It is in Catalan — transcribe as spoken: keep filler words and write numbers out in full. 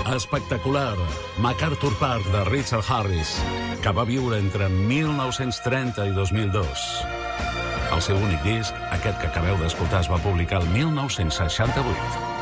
espectacular MacArthur Park de Richard Harris, que va viure entre mil nou-cents trenta i dos mil dos. El seu únic disc, aquest que acabeu d'escoltar, es va publicar el mil nou-cents seixanta-vuit.